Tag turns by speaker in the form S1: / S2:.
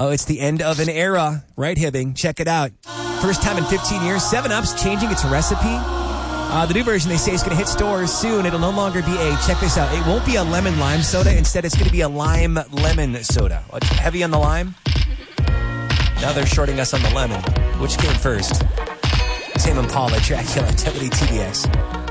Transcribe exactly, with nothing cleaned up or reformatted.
S1: Oh, it's the end of an era, right, Hibbing? Check it out. First time in fifteen years, seven up's changing its recipe. Uh, the new version, they say, is going to hit stores soon. It'll no longer be a, check this out, it won't be a lemon lime soda. Instead, it's going to be a lime lemon soda. What's heavy on the lime? Now they're shorting us on the lemon. Which came first? Tame Impala, Dracula, W T B X.